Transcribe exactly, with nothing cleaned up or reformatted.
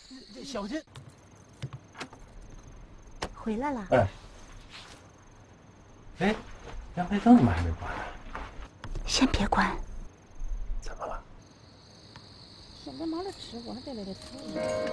这小心。 回来了。 哎，哎，阳台灯怎么还没关呢？ 先别关。 怎么了？ 现在忙着吃，我还得来这抽。